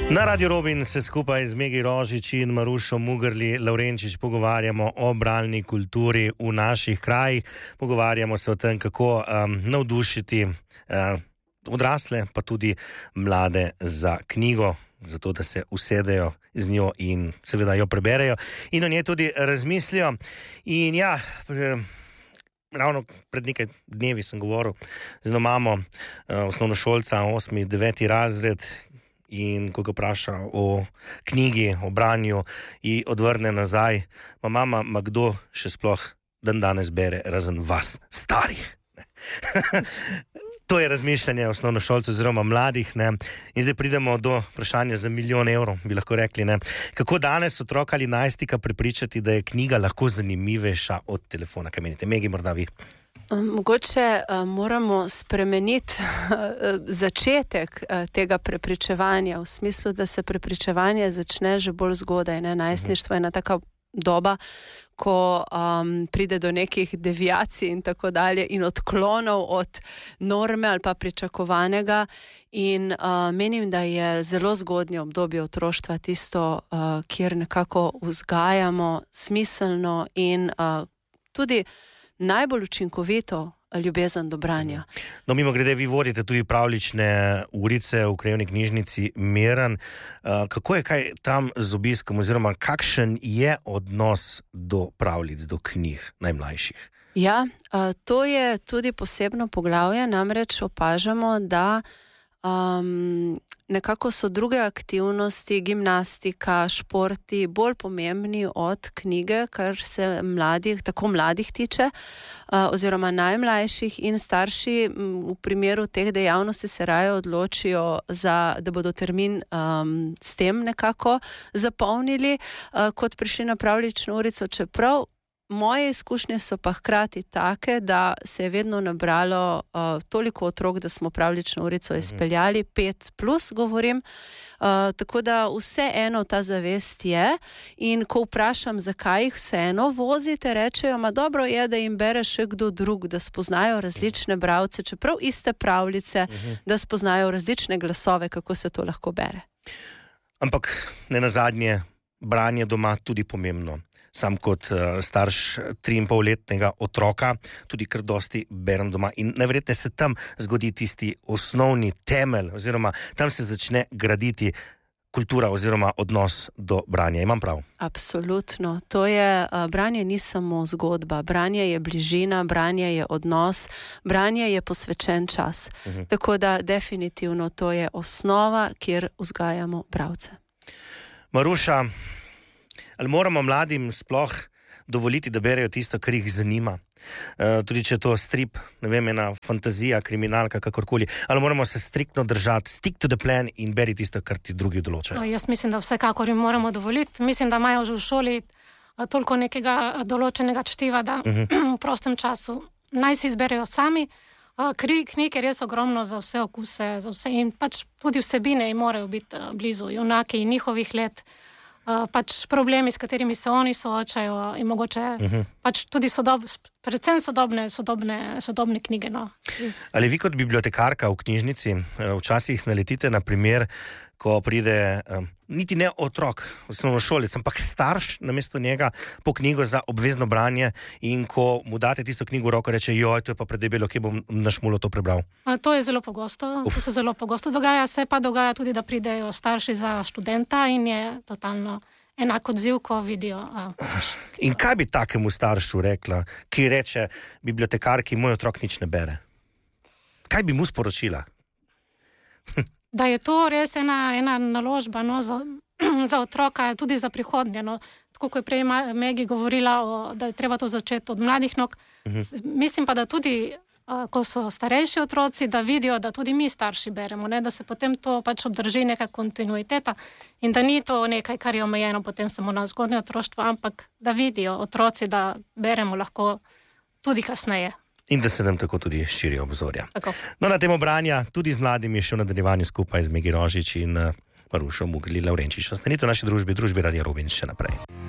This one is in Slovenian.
Na Radio Robin se skupaj z Megi Rožič in Marušo Mugrli Lavrenčič pogovarjamo o bralni kulturi v naših krajih. Pogovarjamo se o tem, kako navdušiti odrasle, pa tudi mlade za knjigo, zato da se usedejo z njo in seveda jo preberejo in o njej tudi razmislijo. In ja, ravno pred nekaj dnevi sem govoril z eno mamo osnovnošolca, 8., 9. razred, in ko ga vpraša o knjigi, o branju, ji odvrne nazaj: mama, kdo še sploh dan danes bere, razen vas, starih? To je razmišljanje osnovnošolcev oziroma mladih, ne? In zdaj pridemo do vprašanja za 1 milijon evrov, bi lahko rekli, ne? Kako danes otroka ali najstnika prepričati, da je knjiga lahko zanimivejša od telefona? Kaj menite, Megi, morda vi? Mogoče moramo spremeniti začetek tega prepričevanja, v smislu, da se prepričevanje začne že bolj zgodaj. Najstništvo je ena taka doba, ko pride do nekih deviacij in tako dalje in odklonov od norme ali pa pričakovanega, in menim, da je zelo zgodnje obdobje otroštva tisto, kjer nekako vzgajamo smiselno in tudi najbolj učinkovito ljubezen do branja. No, mimogrede, vi vodite tudi pravljične urice v Krajevni knjižnici Miren. Kako je kaj tam z obiskom, oziroma kakšen je odnos do pravljic, do knjig najmlajših? Ja, to je tudi posebno poglavje, namreč opažamo, da nekako so druge aktivnosti, gimnastika, športi bolj pomembni od knjige, kar se mladih, tako mladih tiče, oziroma najmlajših, in starši v primeru teh dejavnosti se raje odločijo, da bodo termin s tem nekako zapolnili, kot prišli na pravljično urico, čeprav moje izkušnje so pa hkrati take, da se je vedno nabralo toliko otrok, da smo pravljično urico izpeljali, 5+ govorim, tako da vseeno ta zavest je, in ko vprašam, zakaj jih vseeno vozite, rečejo, dobro je, da jim bere še kdo drug, da spoznajo različne bralce, čeprav iste pravljice, da spoznajo različne glasove, kako se to lahko bere. Ampak ne nazadnje, branje doma tudi pomembno. Sam kot starš 3,5-letnega otroka tudi kar dosti berem doma in najverjetneje se tam zgodi tisti osnovni temelj, oziroma tam se začne graditi kultura oziroma odnos do branja. Imam prav? Absolutno. To je, branje ni samo zgodba, branje je bližina, branje je odnos, branje je posvečen čas. Tako da definitivno to je osnova, kjer vzgajamo bralce. Maruša, ali moramo mladim sploh dovoliti, da berejo tisto, kar jih zanima? Tudi če je to strip, ne vem, ena fantazija, kriminalka, kakorkoli. Ali moramo se striktno držati, stick to the plan in beri tisto, kar ti drugi določajo? Jaz mislim, da vsekakor jim moramo dovoliti. Mislim, da imajo že v šoli toliko nekega določenega čtiva, da v prostem času naj si izberejo sami. Knjig je res ogromno za vse okuse, za vse, in pač tudi vsebine jim morajo biti blizu, junaki in njihovih let. Pač problemi, s katerimi se oni soočajo, in mogoče pač tudi predvsem sodobne knjige. No. Ali vi kot bibliotekarka v knjižnici včasih naletite na primer, ko pride niti ne otrok, osnovnošolec, ampak starš namesto njega po knjigo za obvezno branje, in ko mu date tisto knjigo v roko, reče: joj, to je pa predebelo, kje bom na šmulo to prebral? To je zelo pogosto, to se zelo pogosto dogaja. Se pa dogaja tudi, da pridejo starši za študenta in je totalno enak odziv, ko vidijo. In kaj bi takemu staršu rekla, ki reče bibliotekarki: moj otrok nič ne bere? Kaj bi mu sporočila? Da je to res ena naložba, no, za otroka, tudi za prihodnje. No. Tako kot je prej Megi govorila, da je treba to začeti od mladih nog. Mislim pa, da tudi, ko so starejši otroci, da vidijo, da tudi mi starši beremo, ne, da se potem to pač obdrži neka kontinuiteta in da ni to nekaj, kar je omejeno potem samo na zgodnje otroštvo, ampak da vidijo otroci, da beremo lahko tudi kasneje. In da se nam tako tudi širijo obzorja. Tako. No, na temo branja tudi z mladimi še v nadaljevanju skupaj z Megi Rožič in Marušo Mugrli Lavrenčič. Ostanite v naši družbi Radio Robin še naprej.